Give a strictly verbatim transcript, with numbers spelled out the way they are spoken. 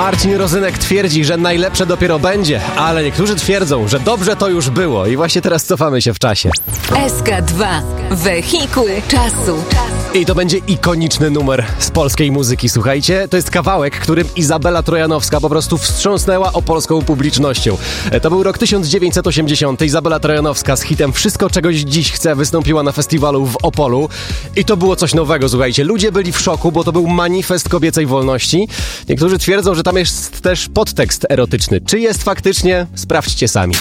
Marcin Rozynek twierdzi, że najlepsze dopiero będzie, ale niektórzy twierdzą, że dobrze to już było i właśnie teraz cofamy się w czasie. S K dwa. Wehikuł czasu. I to będzie ikoniczny numer z polskiej muzyki, słuchajcie. To jest kawałek, którym Izabela Trojanowska po prostu wstrząsnęła opolską publicznością. To był rok tysiąc dziewięćset osiemdziesiąty. Izabela Trojanowska z hitem Wszystko, czegoś dziś chcę wystąpiła na festiwalu w Opolu. I to było coś nowego, słuchajcie. Ludzie byli w szoku, bo to był manifest kobiecej wolności. Niektórzy twierdzą, że tam jest też podtekst erotyczny. Czy jest faktycznie? Sprawdźcie sami.